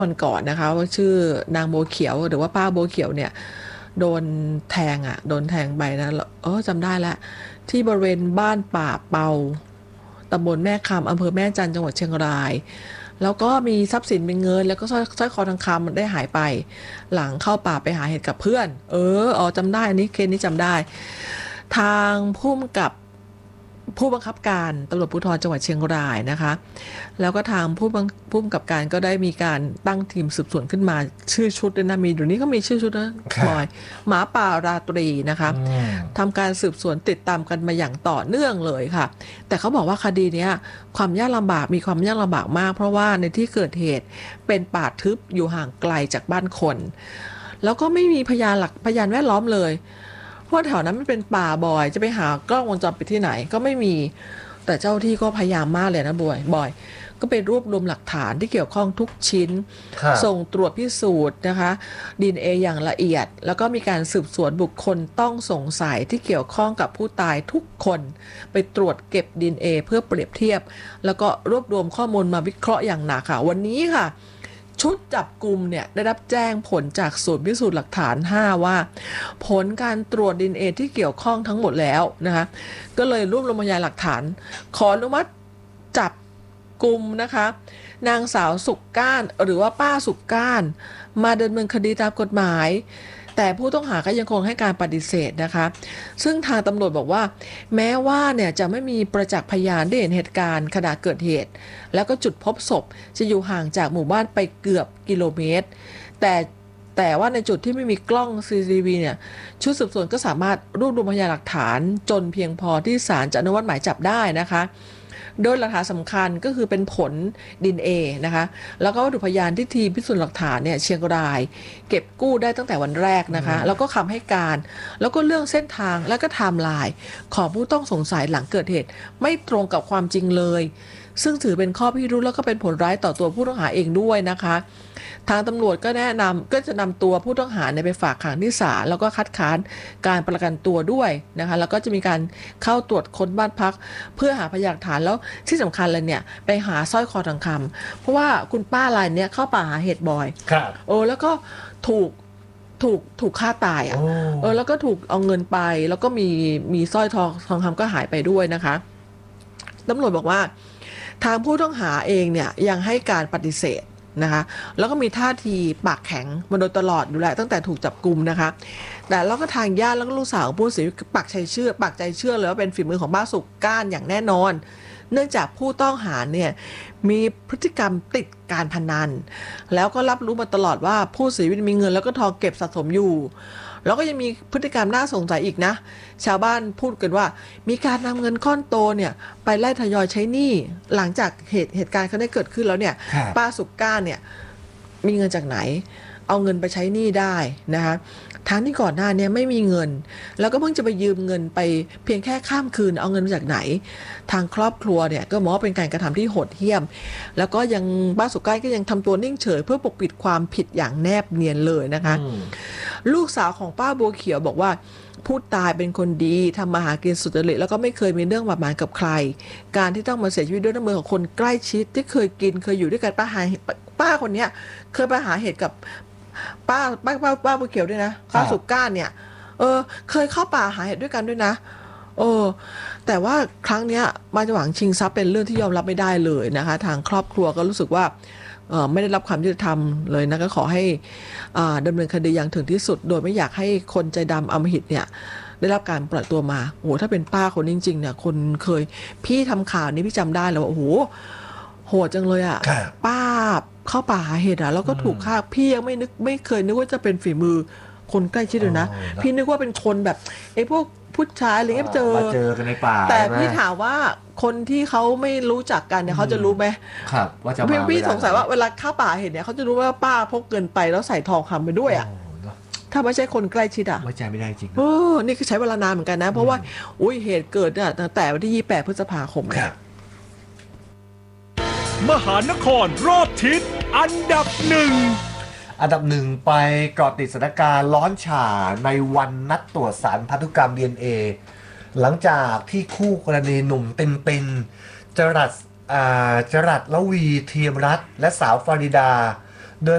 คนก่อนนะคะว่าชื่อนางโบวเขียวหรือว่าป้าโบวเขียวเนี่ยโดนแทงโดนแทงไปนะจำได้แล้วที่บริเวณบ้านป่าเปาตำบลแม่คำอำเภอแม่จันทร์จังหวัดเชียงรายแล้วก็มีทรัพย์สินเป็นเงินแล้วก็สร้อยคอทองคำมันได้หายไปหลังเข้าป่าไปหาเห็ดกับเพื่อนจำได้อันนี้เคสนี้จำได้ทางผู้บังคับการตำรวจภูธรจังหวัดเชียงรายนะคะแล้วก็ทางผู้บังคับการก็ได้มีการตั้งทีมสืบสวนขึ้นมาชื่อชุดด้วยนะมีเดี๋ยวนี้ก็มีชื่อชุดนะบอยหมาป่าราตรีนะคะทำการสืบสวนติดตามกันมาอย่างต่อเนื่องเลยค่ะแต่เขาบอกว่าคดีนี้ความยากลำบากมีความยากลำบากมากเพราะว่าในที่เกิดเหตุเป็นป่าทึบอยู่ห่างไกลจากบ้านคนแล้วก็ไม่มีพยานแวดล้อมเลยเพราะแถวนั้นมันเป็นป่าบ่อยจะไปหากล้องวงจรปิดที่ไหนก็ไม่มีแต่เจ้าที่ก็พยายามมากเลยนะบ่อยก็ไปรวบรวมหลักฐานที่เกี่ยวข้องทุกชิ้นส่งตรวจพิสูจน์นะคะDNAอย่างละเอียดแล้วก็มีการสืบสวนบุคคลต้องสงสัยที่เกี่ยวข้องกับผู้ตายทุกคนไปตรวจเก็บ DNA เพื่อเปรียบเทียบแล้วก็รวบรวมข้อมูลมาวิเคราะห์อย่างหนักค่ะวันนี้ค่ะชุดจับกลุ่มเนี่ยได้รับแจ้งผลจากศูนย์พิสูจน์หลักฐาน5ว่าผลการตรวจ DNA ที่เกี่ยวข้องทั้งหมดแล้วนะคะก็เลยรวบรวมพยานหลักฐานขออนุมัติจับกลุ่มนะคะนางสาวสุกก้านหรือว่าป้าสุกก้านมาดำเนินคดีตามกฎหมายแต่ผู้ต้องหาก็ยังคงให้การปฏิเสธนะคะซึ่งทางตำรวจบอกว่าแม้ว่าเนี่ยจะไม่มีประจักษ์พยานได้เห็นเหตุการณ์ขณะเกิดเหตุแล้วก็จุดพบศพจะอยู่ห่างจากหมู่บ้านไปเกือบกิโลเมตรแต่ว่าในจุดที่ไม่มีกล้อง CCTV เนี่ยชุดสืบสวนก็สามารถรวบรวมพยานหลักฐานจนเพียงพอที่ศาลจะอนุมัติหมายจับได้นะคะโดยหลักฐานสำคัญก็คือเป็นผล DNA นะคะแล้วก็วัตถุพยานที่ทีมพิสูจน์หลักฐานเนี่ยเชียงรายเก็บกู้ได้ตั้งแต่วันแรกนะคะแล้วก็คำให้การแล้วก็เรื่องเส้นทางและก็ไทม์ไลน์ของผู้ต้องสงสัยหลังเกิดเหตุไม่ตรงกับความจริงเลยซึ่งถือเป็นข้อพิรุธแล้วก็เป็นผลร้ายต่อตัวผู้ต้องหาเองด้วยนะคะทางตำรวจก็แนะนำก็จะนำตัวผู้ต้องหาไปฝากขังที่ศาลแล้วก็คัดค้านการประกันตัวด้วยนะคะแล้วก็จะมีการเข้าตรวจค้นบ้านพักเพื่อหาพยานหลักฐานแล้วที่สำคัญเลยเนี่ยไปหาสร้อยคอทองคำเพราะว่าคุณป้ารายเนี้ยเข้าป่าหาเห็ดบ่อยแล้วก็ถูกฆ่าตายแล้วก็ถูกเอาเงินไปแล้วก็มีสร้อยทองคำก็หายไปด้วยนะคะตำรวจบอกว่าทางผู้ต้องหาเองเนี่ยยังให้การปฏิเสธนะคะแล้วก็มีท่าทีปากแข็งมาโดยตลอดอยู่แล้วตั้งแต่ถูกจับกุมนะคะแต่แล้วก็ทางญาติแล้วก็ลูกสาวของผู้เสียชีวิตปักใจเชื่อเลยว่าเป็นฝีมือของบ้าสุกก้านอย่างแน่นอนเนื่องจากผู้ต้องหาเนี่ยมีพฤติกรรมติดการพนันแล้วก็รับรู้มาตลอดว่าผู้เสียชีวิตมีเงินแล้วก็ทองเก็บสะสมอยู่แล้วก็ยังมีพฤติกรรมน่าสงสัยอีกนะชาวบ้านพูดกันว่ามีการนำเงินก้อนโตเนี่ยไปไล่ทยอยใช้หนี้หลังจากเหตุการณ์เขาได้เกิดขึ้นแล้วเนี่ยป้าสุกก้านเนี่ยมีเงินจากไหนเอาเงินไปใช้หนี้ได้นะคะทั้งที่ก่อนหน้านี้ไม่มีเงินแล้วก็เพิ่งจะไปยืมเงินไปเพียงแค่ข้ามคืนเอาเงินมาจากไหนทางครอบครัวเนี่ยก็มองว่าเป็นการกระทำที่โหดเหี้ยมแล้วก็ยังป้าสุกก้านก็ยังทำตัวนิ่งเฉยเพื่อปกปิดความผิดอย่างแนบเนียนเลยนะคะลูกสาวของป้าบัวเขียวบอกว่าผู้ตายเป็นคนดีทำมาหากินสุจริตแล้วก็ไม่เคยมีเรื่องบาดหมางกับใครการที่ต้องมาเสียชีวิตด้วยน้ำมือของคนใกล้ชิดที่เคยอยู่ด้วยกันป้าคนนี้เคยไปหาเหตุกับป้าบัวเขียวด้วยนะป้าสุกก้านเนี่ยเคยเข้าป่าหาเห็ดด้วยกันด้วยนะแต่ว่าครั้งเนี้ยมาจะหวังชิงทรัพย์เป็นเรื่องที่ยอมรับไม่ได้เลยนะคะทางครอบครัวก็รู้สึกว่าไม่ได้รับความยุติธรรมเลยนะก็ขอให้ดำเนินคดีอย่างถึงที่สุดโดยไม่อยากให้คนใจดำอำมหิตเนี่ยได้รับการปล่อยตัวมาโอ้โหถ้าเป็นป้าคนจริงๆเนี่ยคนเคยพี่ทำข่าวนี้พี่จำได้แล้วว่าโอ้โหโหดจังเลยป้าเข้าป่าหาเห็ดแล้วก็ถูกฆ่าพี่ยังไม่เคยนึกว่าจะเป็นฝีมือคนใกล้ชิดเลยนะพี่นึกว่าเป็นคนแบบไอ้พวกผู้ชายอะไรเงี้ยมาเจอกันในป่าแต่พี่ถามว่าคนที่เขาไม่รู้จักกันเนี่ยเขาจะรู้ไหมครับว่าจะพี่สงสัยว่าเวลาเข้าป่าเห็นเนี่ยเขาจะรู้ว่าป้าพกเงินไปแล้วใส่ทองคำไปด้วยถ้าไม่ใช่คนใกล้ชิดไว้ใจไม่ได้จริงนี่คือใช้เวลานานเหมือนกันนะเพราะว่าเหตุเกิดเนี่ยตั้งแต่วันที่28 พฤษภาคมมหานครรอบทิศอันดับหนึ่งไปเกาะติดสถานการณ์ร้อนฉ่าในวันนัดตรวจสารพันธุกรรม DNA หลังจากที่คู่กรณีหนุ่มเป็นจรัสละวีเทียมรัตน์และสาวฟาริดา